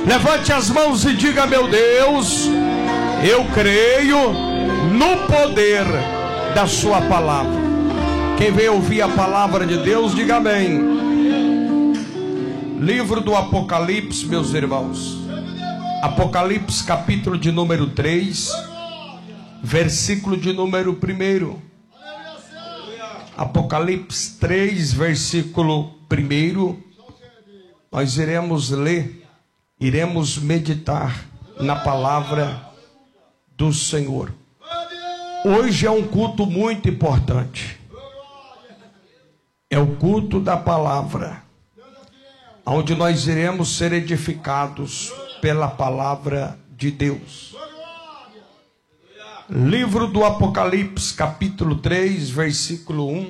Levante as mãos e diga: meu Deus, eu creio no poder da sua palavra. Quem veio ouvir a palavra de Deus, diga amém. Livro do Apocalipse, meus irmãos. Apocalipse, capítulo de número 3, versículo de número 1. Apocalipse 3, versículo 1. Nós iremos ler, iremos meditar na palavra do Senhor. Hoje é um culto muito importante. É o culto da palavra, onde nós iremos ser edificados pela palavra de Deus. Livro do Apocalipse, capítulo 3, versículo 1.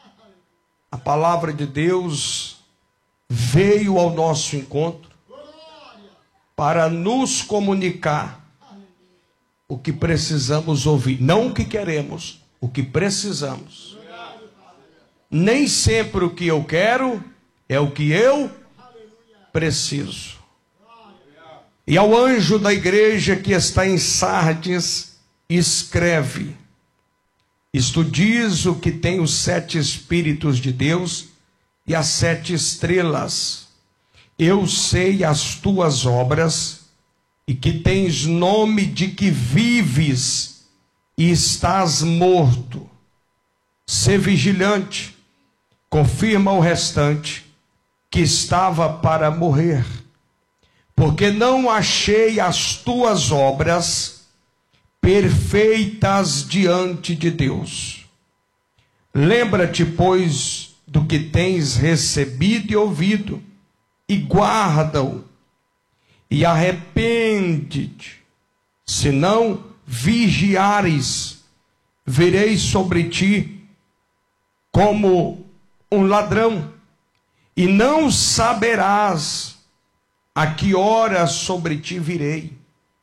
A palavra de Deus veio ao nosso encontro para nos comunicar o que precisamos ouvir. Não o que queremos, o que precisamos. Nem sempre o que eu quero é o que eu preciso. E ao anjo da igreja que está em Sardes, escreve: isto diz o que tem os 7 Espíritos de Deus e as 7 estrelas. Eu sei as tuas obras, e que tens nome de que vives e estás morto. Sê vigilante, confirma o restante, que estava para morrer. Porque não achei as tuas obras perfeitas diante de Deus. Lembra-te, pois, do que tens recebido e ouvido, e guarda-o, e arrepende-te. Se não vigiares, virei sobre ti como um ladrão, e não saberás a que hora sobre ti virei.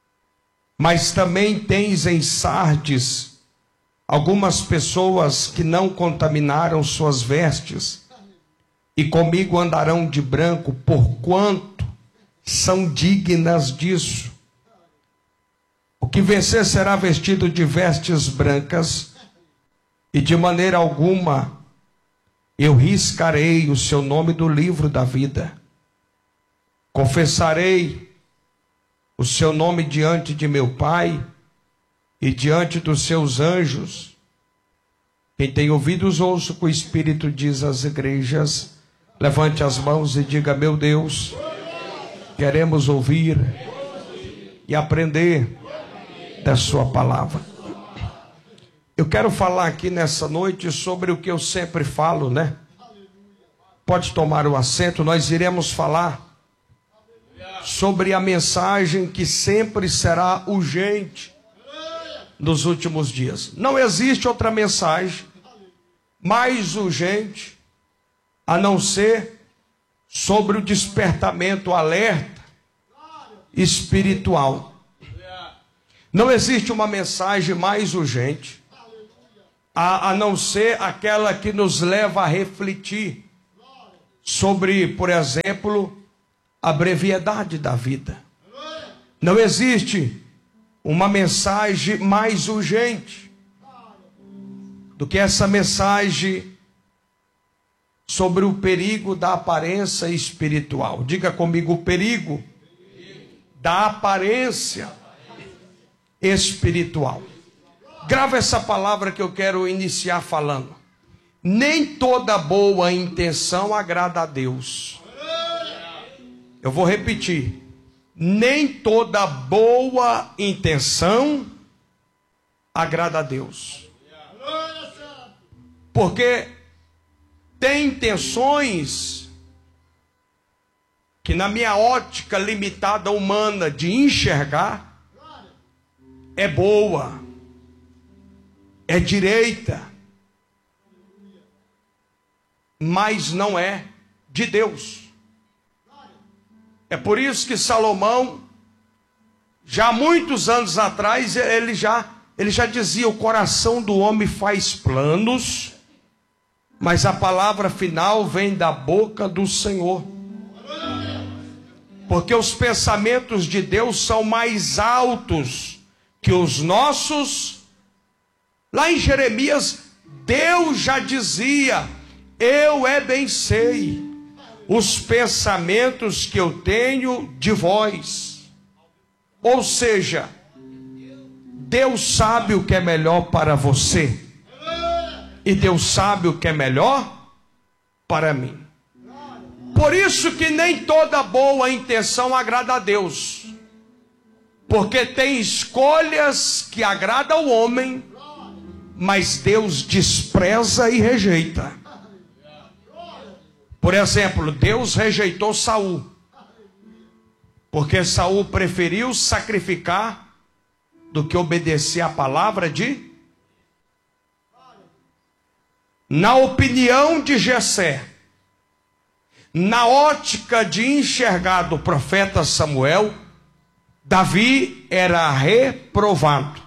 Mas também tens em Sardes algumas pessoas que não contaminaram suas vestes, e comigo andarão de branco, porquanto são dignas disso. O que vencer será vestido de vestes brancas, e de maneira alguma eu riscarei o seu nome do livro da vida. Confessarei o seu nome diante de meu Pai e diante dos seus anjos. Quem tem ouvidos, ouça o que o Espírito diz às igrejas. Levante as mãos e diga: meu Deus, queremos ouvir e aprender da sua palavra. Eu quero falar aqui nessa noite sobre o que eu sempre falo, né? Pode tomar o assento. Nós iremos falar sobre a mensagem que sempre será urgente nos últimos dias. Não existe outra mensagem mais urgente a não ser sobre o despertamento, alerta espiritual. Não existe uma mensagem mais urgente a não ser aquela que nos leva a refletir sobre, por exemplo, a brevidade da vida. Não existe uma mensagem mais urgente do que essa mensagem sobre o perigo da aparência espiritual. Diga comigo: o perigo da aparência espiritual. Grava essa palavra que eu quero iniciar falando. Nem toda boa intenção agrada a Deus. Eu vou repetir. Nem toda boa intenção agrada a Deus. Porque tem intenções que, na minha ótica limitada humana de enxergar, é boa, é direita, mas não é de Deus. É por isso que Salomão, já há muitos anos atrás, ele já dizia: o coração do homem faz planos, mas a palavra final vem da boca do Senhor. Porque os pensamentos de Deus são mais altos que os nossos. Lá em Jeremias, Deus já dizia: eu bem sei os pensamentos que eu tenho de vós. Ou seja, Deus sabe o que é melhor para você. E Deus sabe o que é melhor para mim. Por isso que nem toda boa intenção agrada a Deus. Porque tem escolhas que agradam ao homem, mas Deus despreza e rejeita. Por exemplo, Deus rejeitou Saul, porque Saul preferiu sacrificar do que obedecer à palavra de... Na opinião de Jessé, na ótica de enxergar do profeta Samuel, Davi era reprovado.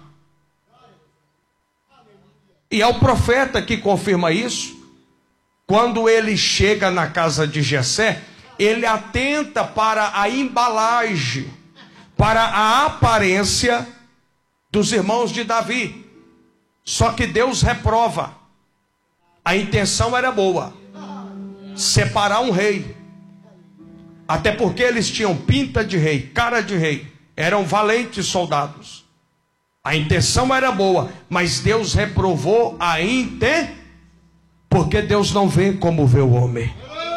E é o profeta que confirma isso. Quando ele chega na casa de Jessé, ele atenta para a embalagem, para a aparência dos irmãos de Davi. Só que Deus reprova. A intenção era boa: separar um rei. Até porque eles tinham pinta de rei, cara de rei. Eram valentes soldados. A intenção era boa, mas Deus reprovou a intenção. Porque Deus não vê como vê o homem.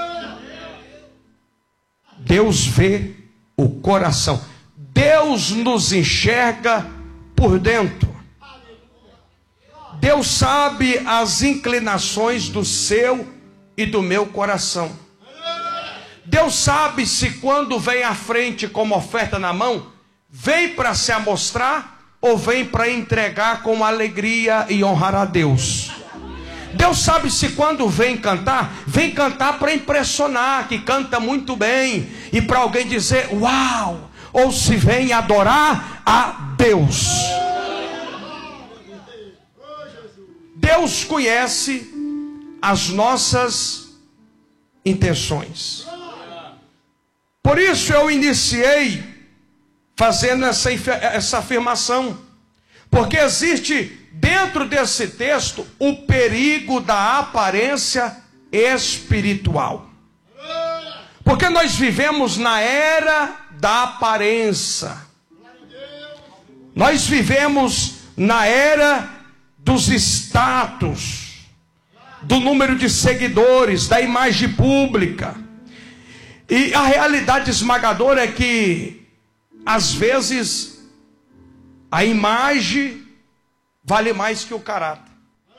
Deus vê o coração. Deus nos enxerga por dentro. Deus sabe as inclinações do seu e do meu coração. Deus sabe se quando vem à frente como oferta na mão, vem para se amostrar ou vem para entregar com alegria e honrar a Deus. Deus sabe se quando vem cantar para impressionar, que canta muito bem, e para alguém dizer uau, ou se vem adorar a Deus. Deus conhece as nossas intenções. Por isso eu iniciei fazendo essa afirmação, porque existe dentro desse texto o perigo da aparência espiritual. Porque nós vivemos na era da aparência. Nós vivemos na era dos status, do número de seguidores, da imagem pública. E a realidade esmagadora é que, às vezes, a imagem vale mais que o caráter.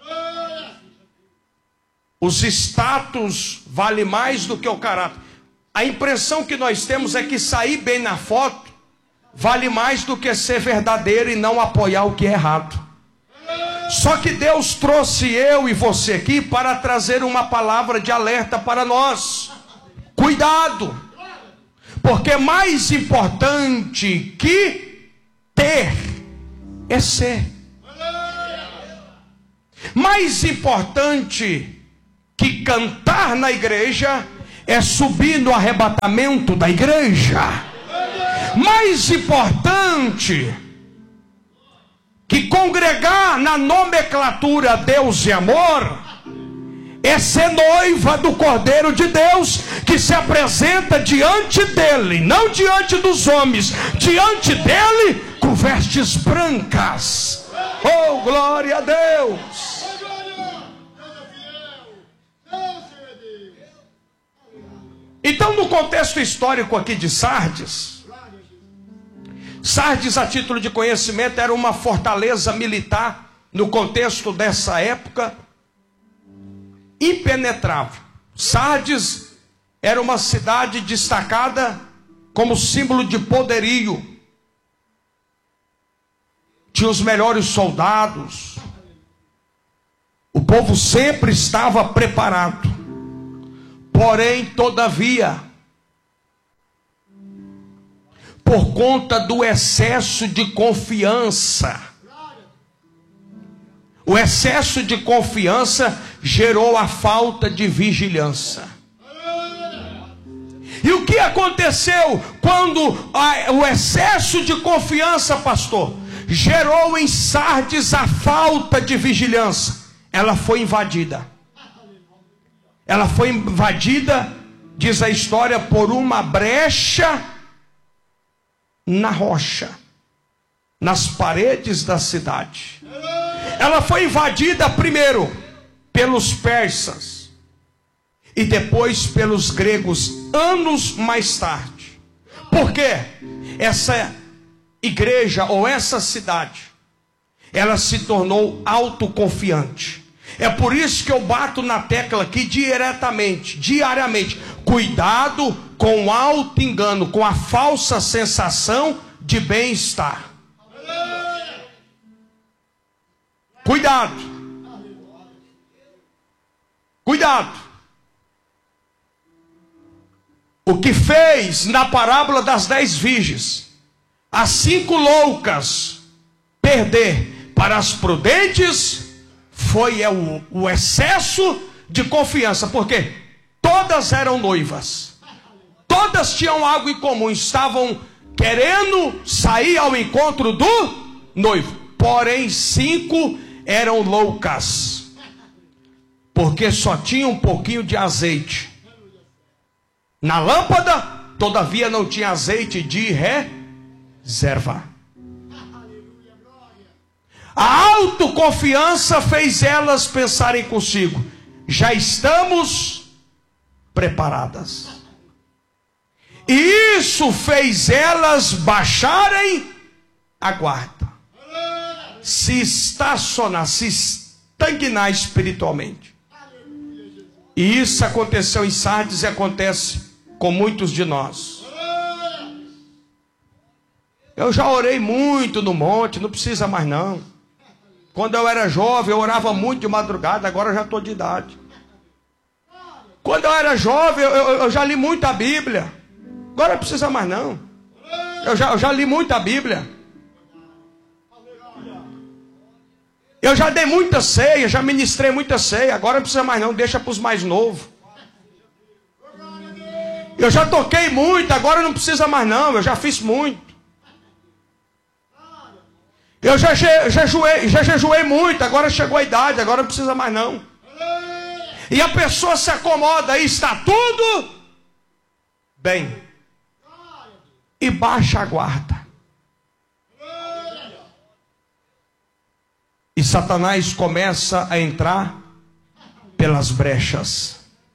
Os status valem mais do que o caráter. A impressão que nós temos é que sair bem na foto vale mais do que ser verdadeiro e não apoiar o que é errado. Só que Deus trouxe eu e você aqui para trazer uma palavra de alerta para nós. Cuidado! Porque mais importante que ter é ser. Mais importante que cantar na igreja é subir no arrebatamento da igreja. Mais importante que congregar na nomenclatura Deus e amor é ser noiva do Cordeiro de Deus, que se apresenta diante dele, não diante dos homens, diante dele com vestes brancas. Oh, glória a Deus! Então, no contexto histórico aqui de Sardes, Sardes, a título de conhecimento, era uma fortaleza militar no contexto dessa época, impenetrável. Sardes era uma cidade destacada como símbolo de poderio. Tinha os melhores soldados. O povo sempre estava preparado. Porém, todavia, por conta do excesso de confiança, o excesso de confiança gerou a falta de vigilância. E o que aconteceu quando o excesso de confiança, pastor, gerou em Sardes a falta de vigilância? Ela foi invadida. Ela foi invadida, diz a história, por uma brecha na rocha, nas paredes da cidade. Ela foi invadida primeiro pelos persas e depois pelos gregos, anos mais tarde. Por quê? Essa igreja ou essa cidade, ela se tornou autoconfiante. É por isso que eu bato na tecla aqui diariamente. Cuidado com o auto-engano, com a falsa sensação de bem-estar. Cuidado. Cuidado. O que fez na parábola das 10 virgens as 5 loucas perder para as prudentes foi o excesso de confiança. Porque todas eram noivas, todas tinham algo em comum, estavam querendo sair ao encontro do noivo. Porém 5 eram loucas, porque só tinha um pouquinho de azeite na lâmpada, todavia não tinha azeite de reserva. A autoconfiança fez elas pensarem consigo: já estamos preparadas. E isso fez elas baixarem a guarda, se estacionar, se estagnar espiritualmente. E isso aconteceu em Sardes e acontece com muitos de nós. Eu já orei muito no monte, não precisa mais não. Quando eu era jovem, eu orava muito de madrugada, agora eu já estou de idade. Quando eu era jovem, eu já li muito a Bíblia, agora não precisa mais não. Eu já li muito a Bíblia. Eu já dei muita ceia, já ministrei muita ceia, agora não precisa mais não, deixa para os mais novos. Eu já toquei muito, agora não precisa mais não, eu já fiz muito. Eu já jejuei muito, agora chegou a idade, agora não precisa mais não. E a pessoa se acomoda, aí está tudo bem, e baixa a guarda. E Satanás começa a entrar pelas brechas.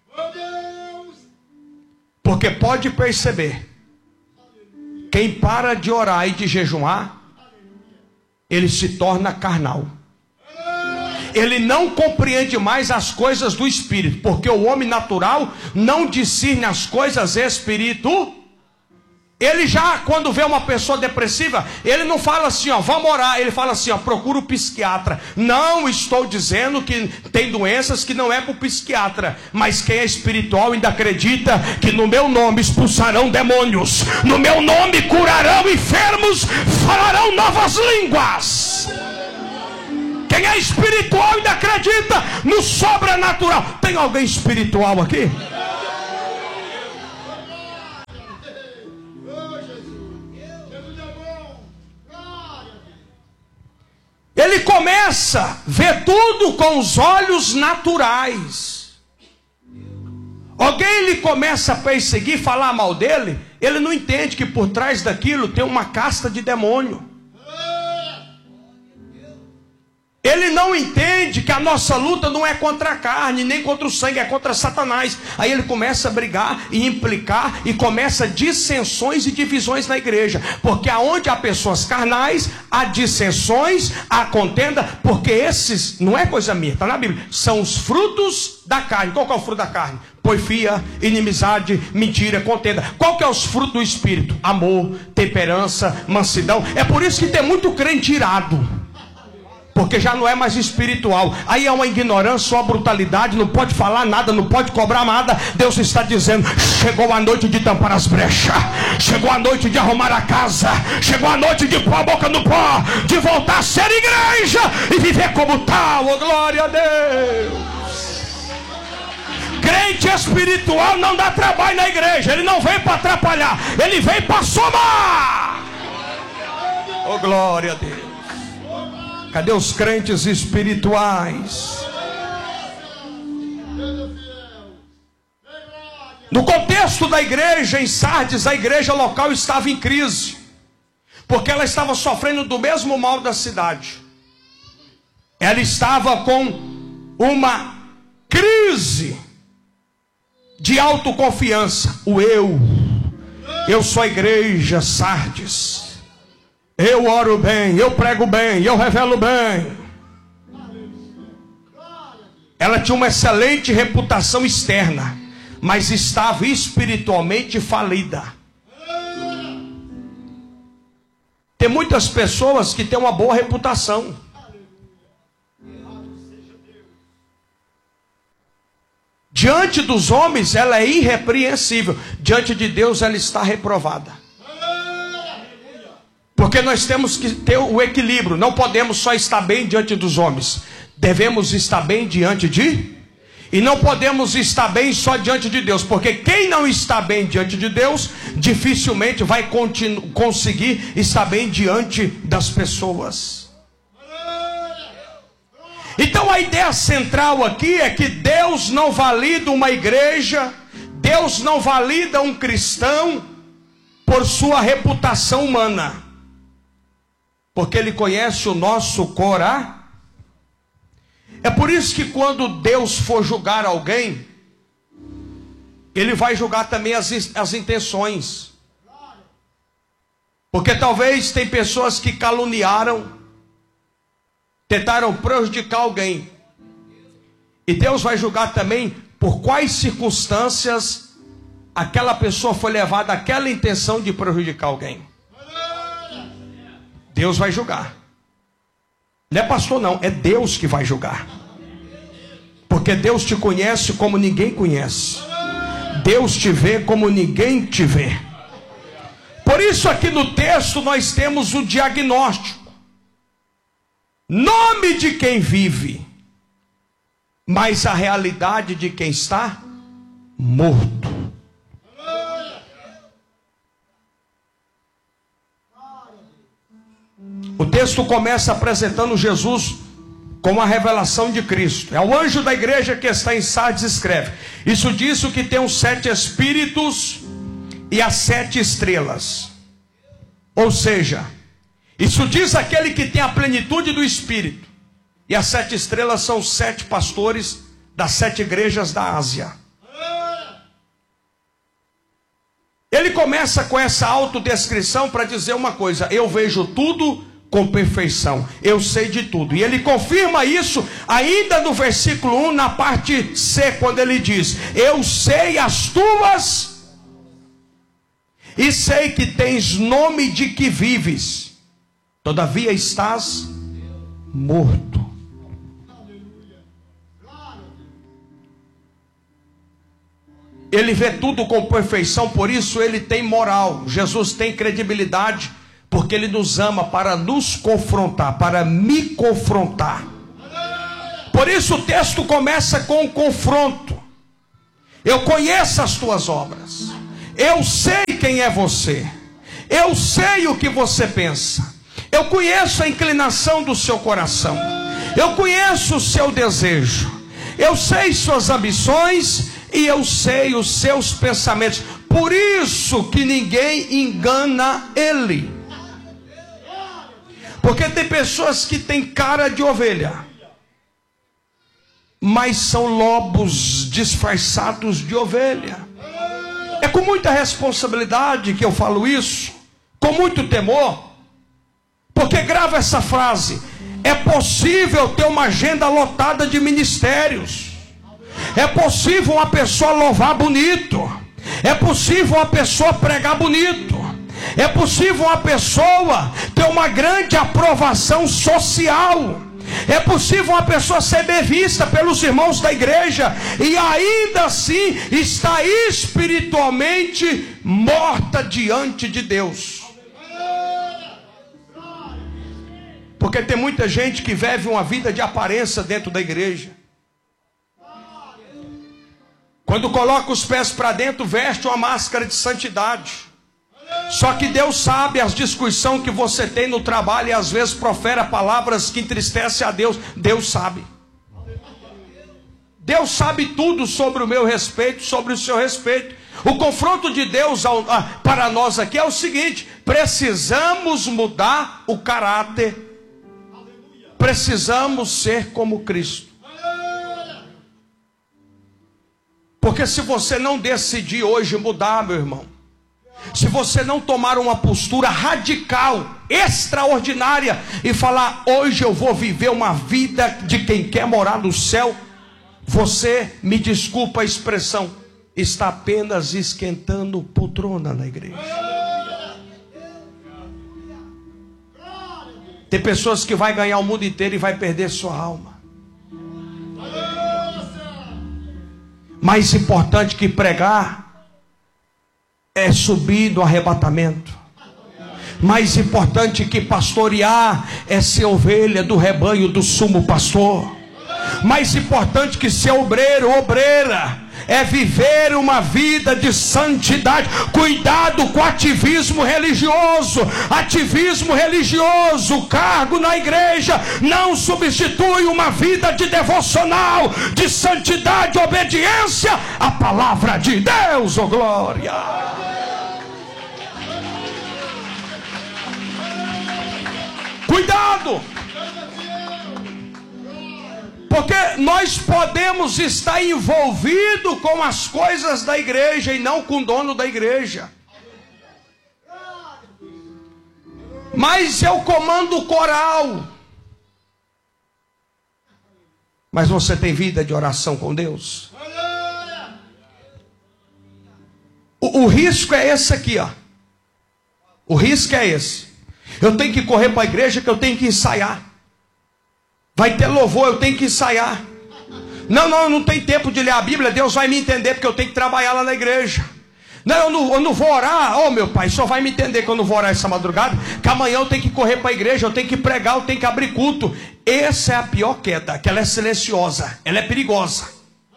Porque pode perceber, quem para de orar e de jejuar, ele se torna carnal. Ele não compreende mais as coisas do Espírito, porque o homem natural não discerne as coisas espirituais. Ele já, quando vê uma pessoa depressiva, ele não fala assim, ó, vamos orar. Ele fala assim, ó, procura o psiquiatra. Não estou dizendo que tem doenças que não é para o psiquiatra, mas quem é espiritual ainda acredita que no meu nome expulsarão demônios, no meu nome curarão enfermos, falarão novas línguas. Quem é espiritual ainda acredita no sobrenatural. Tem alguém espiritual aqui? Ele começa a ver tudo com os olhos naturais. Alguém lhe começa a perseguir, falar mal dele, ele não entende que por trás daquilo tem uma casta de demônio. Ele não entende que a nossa luta não é contra a carne, nem contra o sangue, é contra Satanás. Aí ele começa a brigar e implicar, e começa dissensões e divisões na igreja. Porque aonde há pessoas carnais, há dissensões, há contenda. Porque esses, não é coisa minha, está na Bíblia, são os frutos da carne. Qual que é o fruto da carne? Porfia, inimizade, mentira, contenda. Qual que é os frutos do Espírito? Amor, temperança, mansidão. É por isso que tem muito crente irado, porque já não é mais espiritual. Aí é uma ignorância, uma brutalidade, não pode falar nada, não pode cobrar nada. Deus está dizendo, chegou a noite de tampar as brechas, chegou a noite de arrumar a casa, chegou a noite de pôr a boca no pó, de voltar a ser igreja e viver como tal. Oh, glória a Deus. Crente espiritual não dá trabalho na igreja. Ele não vem para atrapalhar, ele vem para somar. Oh, glória a Deus. Cadê os crentes espirituais? No contexto da igreja em Sardes, a igreja local estava em crise, porque ela estava sofrendo do mesmo mal da cidade. Ela estava com uma crise de autoconfiança. Eu sou a igreja Sardes. Eu oro bem, eu prego bem, eu revelo bem. Ela tinha uma excelente reputação externa, mas estava espiritualmente falida. Tem muitas pessoas que têm uma boa reputação, diante dos homens ela é irrepreensível, diante de Deus ela está reprovada. Porque nós temos que ter o equilíbrio. Não podemos só estar bem diante dos homens, devemos estar bem diante de... E não podemos estar bem só diante de Deus, porque quem não está bem diante de Deus dificilmente vai conseguir estar bem diante das pessoas. Então a ideia central aqui é que Deus não valida uma igreja, Deus não valida um cristão por sua reputação humana, porque Ele conhece o nosso coração. É por isso que quando Deus for julgar alguém, Ele vai julgar também as intenções. Porque talvez tem pessoas que caluniaram, tentaram prejudicar alguém, e Deus vai julgar também por quais circunstâncias aquela pessoa foi levada àquela intenção de prejudicar alguém. Deus vai julgar. Não é pastor não, é Deus que vai julgar. Porque Deus te conhece como ninguém conhece. Deus te vê como ninguém te vê. Por isso aqui no texto nós temos o diagnóstico. Nome de quem vive, mas a realidade de quem está morto. O texto começa apresentando Jesus com a revelação de Cristo. É o anjo da igreja que está em Sardes escreve: isso diz o que tem os 7 espíritos e as 7 estrelas. Ou seja, isso diz aquele que tem a plenitude do Espírito. E as 7 estrelas são os 7 pastores das 7 igrejas da Ásia. Ele começa com essa autodescrição para dizer uma coisa: eu vejo tudo com perfeição, eu sei de tudo. E ele confirma isso ainda no versículo 1, na parte C, quando ele diz: eu sei as tuas, e sei que tens nome de que vives, todavia estás morto. Ele vê tudo com perfeição, por isso ele tem moral. Jesus tem credibilidade, porque Ele nos ama para nos confrontar, para me confrontar. Por isso o texto começa com um confronto. Eu conheço as tuas obras, eu sei quem é você, eu sei o que você pensa, eu conheço a inclinação do seu coração, eu conheço o seu desejo, eu sei suas ambições e eu sei os seus pensamentos. Por isso que ninguém engana Ele. Porque tem pessoas que têm cara de ovelha, mas são lobos disfarçados de ovelha. É com muita responsabilidade que eu falo isso, com muito temor, porque grava essa frase: é possível ter uma agenda lotada de ministérios, é possível uma pessoa louvar bonito, é possível uma pessoa pregar bonito, é possível uma pessoa ter uma grande aprovação social, é possível uma pessoa ser bem vista pelos irmãos da igreja e ainda assim está espiritualmente morta diante de Deus. Porque tem muita gente que vive uma vida de aparência dentro da igreja. Quando coloca os pés para dentro, veste uma máscara de santidade. Só que Deus sabe as discussões que você tem no trabalho e às vezes profere palavras que entristecem a Deus. Deus sabe. Deus sabe tudo sobre o meu respeito, sobre o seu respeito. O confronto de Deus para nós aqui é o seguinte: precisamos mudar o caráter. Precisamos ser como Cristo. Porque se você não decidir hoje mudar, meu irmão, se você não tomar uma postura radical, extraordinária, e falar: hoje eu vou viver uma vida de quem quer morar no céu, você, me desculpa a expressão, está apenas esquentando poltrona na igreja. Tem pessoas que vai ganhar o mundo inteiro e vai perder sua alma. Mais importante que pregar é subir no arrebatamento. Mais importante que pastorear é ser ovelha do rebanho do sumo pastor. Mais importante que ser obreiro, obreira, é viver uma vida de santidade. Cuidado com ativismo religioso. Ativismo religioso, cargo na igreja, não substitui uma vida de devocional, de santidade, obediência à palavra de Deus. Oh glória! Cuidado! Porque nós podemos estar envolvidos com as coisas da igreja e não com o dono da igreja. Mas eu comando o coral. Mas você tem vida de oração com Deus? O risco é esse aqui, ó. O risco é esse. Eu tenho que correr para a igreja, que eu tenho que ensaiar. Vai ter louvor, eu tenho que ensaiar. Não, eu não tenho tempo de ler a Bíblia. Deus vai me entender porque eu tenho que trabalhar lá na igreja. Não, eu não vou orar. Oh meu pai, só vai me entender que eu não vou orar essa madrugada, que amanhã eu tenho que correr para a igreja, eu tenho que pregar, eu tenho que abrir culto. Essa é a pior queda, que ela é silenciosa, ela é perigosa.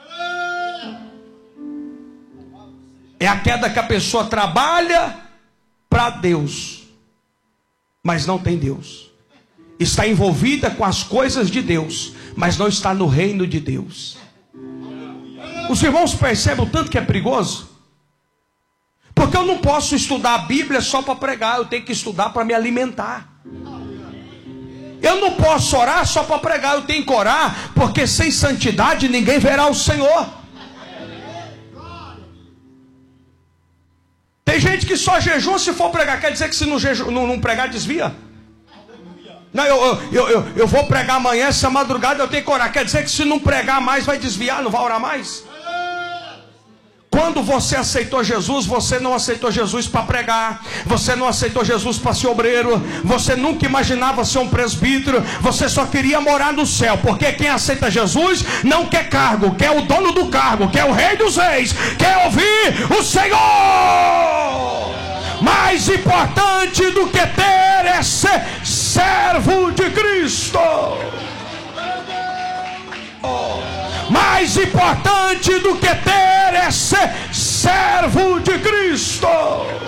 É a queda que a pessoa trabalha para Deus, mas não tem Deus. Está envolvida com as coisas de Deus, mas não está no reino de Deus. Os irmãos percebem o tanto que é perigoso? Porque eu não posso estudar a Bíblia só para pregar, eu tenho que estudar para me alimentar. Eu não posso orar só para pregar, eu tenho que orar, porque sem santidade ninguém verá o Senhor. Tem gente que só jejua se for pregar. Quer dizer que se não pregar, desvia? Não, eu vou pregar amanhã, essa madrugada eu tenho que orar. Quer dizer que se não pregar mais vai desviar, não vai orar mais? Quando você aceitou Jesus, você não aceitou Jesus para pregar. Você não aceitou Jesus para ser obreiro. Você nunca imaginava ser um presbítero. Você só queria morar no céu. Porque quem aceita Jesus não quer cargo, quer o dono do cargo, quer o rei dos reis, quer ouvir o Senhor. Mais importante do que ter é ser servo de Cristo. Mais importante do que ter é ser servo de Cristo.